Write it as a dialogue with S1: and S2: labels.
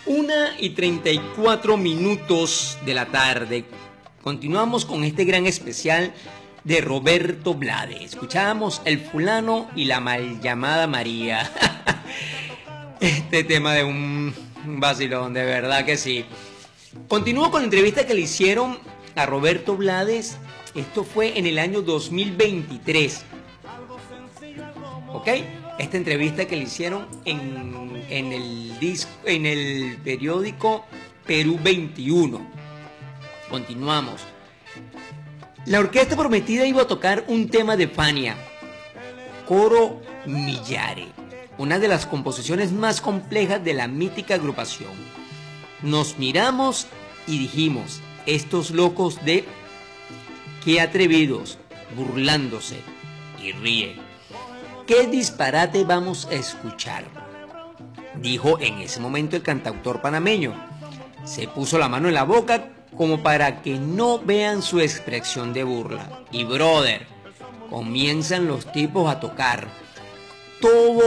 S1: 1:34 de la tarde. Continuamos con este gran especial de Roberto Blades. Escuchamos El fulano y la mal llamada María. Este tema de un vacilón, de verdad que sí. Continúo con la entrevista que le hicieron a Roberto Blades. Esto fue en el año 2023. ¿Ok? Esta entrevista que le hicieron en el periódico Perú 21. Continuamos. La Orquesta Prometida iba a tocar un tema de Fania, Coro Millare, una de las composiciones más complejas de la mítica agrupación. Nos miramos y dijimos, estos locos de qué atrevidos, burlándose, y ríen. ¿Qué disparate vamos a escuchar?, dijo en ese momento el cantautor panameño. Se puso la mano en la boca como para que no vean su expresión de burla. Y brother, comienzan los tipos a tocar. Todo